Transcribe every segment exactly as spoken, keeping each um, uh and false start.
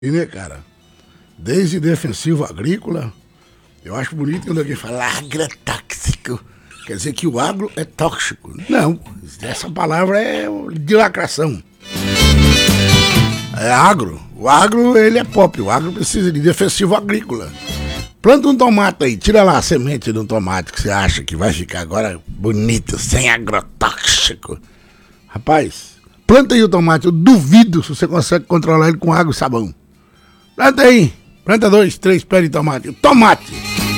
E, né, cara? Desde defensivo agrícola, eu acho bonito quando alguém fala agrotóxico. Quer dizer que o agro é tóxico. Não, essa palavra é de lacração. É agro. O agro, ele é pop. O agro precisa de defensivo agrícola. Planta um tomate aí, tira lá a semente de um tomate que você acha que vai ficar agora bonito, sem agrotóxico. Rapaz, planta aí o tomate, eu duvido se você consegue controlar ele com água e sabão. Planta aí, planta dois, três pés de tomate. Tomate!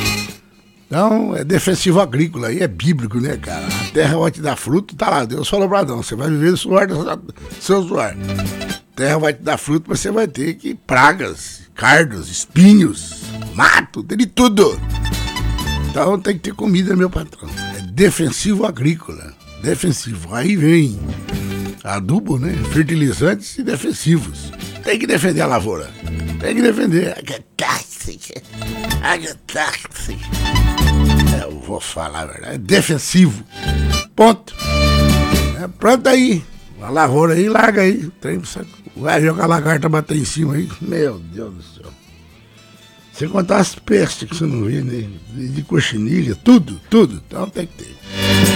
Então, é defensivo agrícola, aí é bíblico, né, cara? A terra vai te dar fruto, tá lá, Deus falou pra Adão, você vai viver do suor do seu suor. A terra vai te dar fruto, mas você vai ter que pragas, cardos, espinhos, mato, tem de tudo. Então tem que ter comida, meu patrão. É defensivo agrícola, defensivo. Aí vem adubo, né, fertilizantes e defensivos. Tem que defender a lavoura, tem que defender. Agrotóxico, agrotóxico. Eu vou falar a verdade, é defensivo. Ponto. É, planta aí, a lavoura aí, larga aí. Tem, vai jogar a lagarta bater em cima aí. Meu Deus do céu. Sem contar as pestes que você não vê, né? De, de cochinilha, tudo, tudo. Então tem que ter.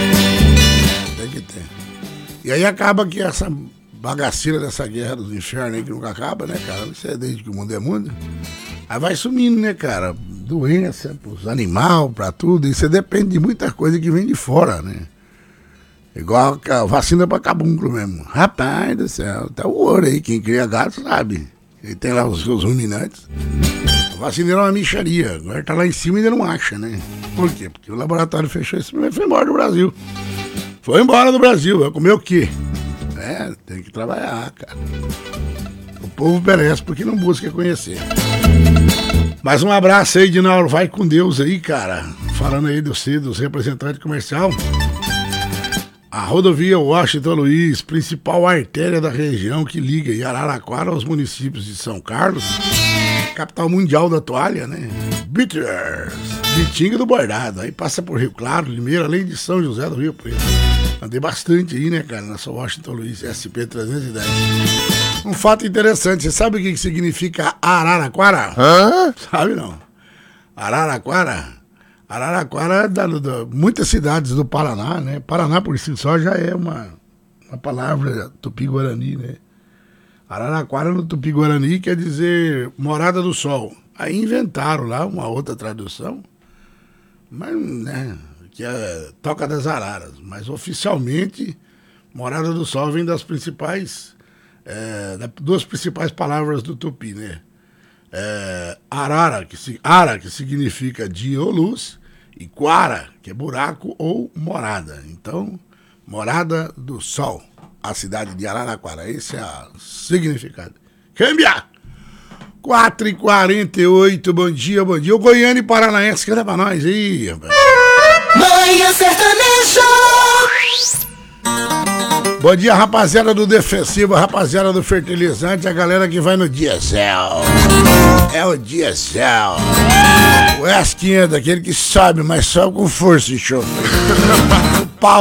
Tem que ter. E aí acaba que essa bagaceira dessa guerra dos infernos aí que nunca acaba, né, cara? Isso é desde que o mundo é mundo. Aí vai sumindo, né, cara? Doença, pros animais, pra tudo. E você depende de muita coisa que vem de fora, né? Igual a vacina pra cabunco mesmo. Rapaz do céu, tá o ouro aí. Quem cria gato sabe. Ele tem lá os seus ruminantes. A vacina era uma micharia. Agora tá lá em cima e ainda não acha, né? Por quê? Porque o laboratório fechou esse primeiro e foi embora do Brasil. Foi embora do Brasil. Vai comer o quê? É, tem que trabalhar, cara. O povo perece porque não busca conhecer. Mais um abraço aí, Dinauro. Vai com Deus aí, cara. Falando aí dos, dos representantes comerciais. A rodovia Washington Luiz, principal artéria da região que liga Araraquara aos municípios de São Carlos, capital mundial da toalha, né? Bitters, Bitinga do Bordado. Aí passa por Rio Claro, Limeira, além de São José do Rio Preto. Andei bastante aí, né, cara, nessa Washington Luiz S P trezentos e dez. Um fato interessante, você sabe o que significa Araraquara? Hã? Sabe não? Araraquara? Araraquara é da, da, muitas cidades do Paraná, né? Paraná por si só já é uma, uma palavra tupi-guarani, né? Araraquara no tupi-guarani quer dizer morada do sol. Aí inventaram lá uma outra tradução, mas, né, que é Toca das Araras. Mas oficialmente, morada do sol vem das principais, é, das duas principais palavras do tupi, né? É, arara, que, ara, que significa dia ou luz, e quara, que é buraco ou morada. Então, morada do sol, a cidade de Araraquara. Esse é o significado. Câmbia! quatro e quarenta e oito, bom dia, bom dia. O Goiânia e Paranaense, canta pra nós aí, rapaz. Manhã Sertaneja. Bom dia, rapaziada do defensivo, rapaziada do fertilizante, a galera que vai no diesel. É o diesel. O S quinhentos, aquele que sobe, mas sobe com força e chofre.